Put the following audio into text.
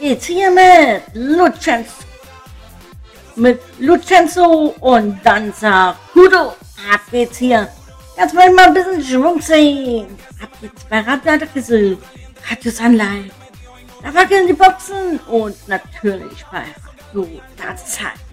geht's hier mit Lucenzo und Danza Kudo. Ab geht's hier. Jetzt wollen wir mal ein bisschen Schwung sehen. Ab geht's bei Radio Adresse, Radio Sunlight. Da wackeln die Boxen und natürlich bei Radio Darmstadt.